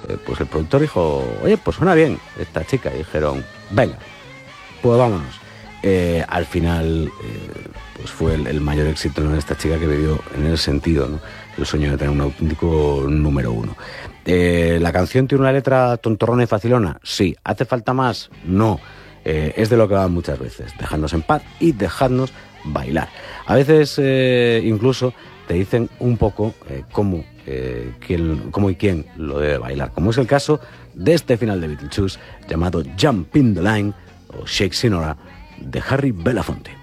pues el productor dijo, oye, pues suena bien esta chica. Y dijeron, venga, pues vámonos. Al final, pues fue el mayor éxito, ¿no?, de esta chica, que vivió en el sentido, ¿no?, el sueño de tener un auténtico número uno. ¿La canción tiene una letra tontorrona y facilona? Sí. ¿Hace falta más? No. Es de lo que va muchas veces. Dejadnos en paz y dejadnos bailar. A veces incluso te dicen un poco cómo y quién lo debe bailar, como es el caso de este final de Beetlejuice llamado Jump in the Line o Shake Sinora de Harry Belafonte.